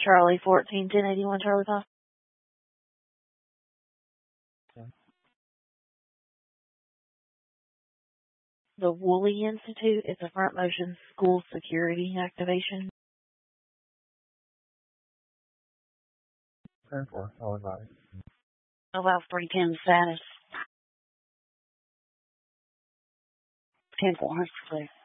Charlie 14, 1081, Charlie 5. Okay. The Woolley Institute is a front motion school security activation. 10-4, I'll advise. Allow 310 status. 10-4, clear.